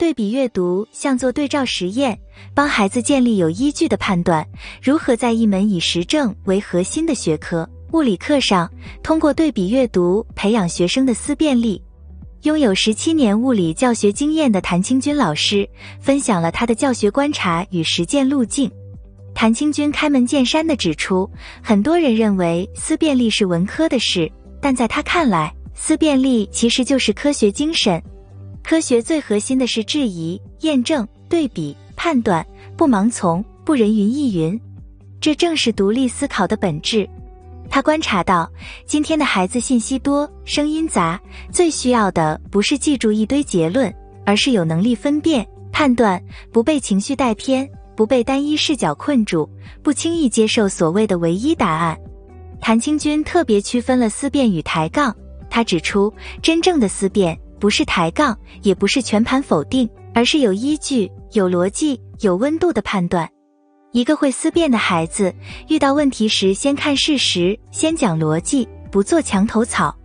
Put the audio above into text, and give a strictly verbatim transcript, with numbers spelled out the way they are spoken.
对比阅读像做对照实验，帮孩子建立有依据的判断。如何在一门以实证为核心的学科物理课上，通过对比阅读培养学生的思辨力。拥有十七年物理教学经验的谭清军老师分享了他的教学观察与实践路径。谭清军开门见山地指出，很多人认为思辨力是文科的事，但在他看来，思辨力其实就是科学精神。科学最核心的是质疑、验证、对比、判断，不盲从，不人云亦云。这正是独立思考的本质。他观察到，今天的孩子信息多，声音杂，最需要的不是记住一堆结论，而是有能力分辨、判断，不被情绪带偏，不被单一视角困住，不轻易接受所谓的唯一答案。谭清军特别区分了思辨与抬杠，他指出，真正的思辨不是抬杠，也不是全盘否定，而是有依据、有逻辑、有温度的判断。一个会思辨的孩子，遇到问题时先看事实，先讲逻辑，不做墙头草。